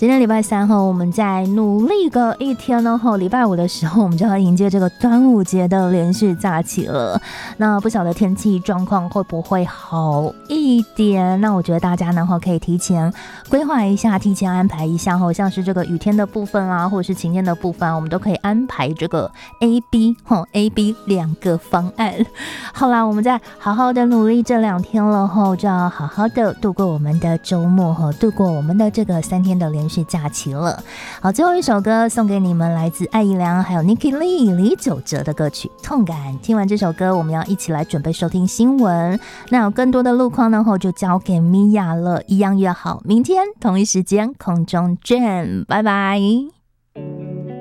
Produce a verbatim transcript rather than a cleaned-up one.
今天礼拜三后，我们再努力个一天呢后，礼拜五的时候，我们就要迎接这个端午节的连续假期了。那不晓得天气状况会不会好一点？那我觉得大家呢可以提前规划一下，提前安排一下，像是这个雨天的部分啊，或者是晴天的部分，我们都可以安排这个 A、B、A、B 两个方案。好啦，我们再好好的努力这两天了后，就要好好的度过我们的周末和度过我们的这个三天的连续假期了。好，最后一首歌送给你们，来自艾怡良还有 Nicky Lee 李玖哲的歌曲《痛感》。听完这首歌，我们要一起来准备收听新闻。那有更多的路况呢后，就交给米娅了。一样约好明天同一时间空中见，拜拜。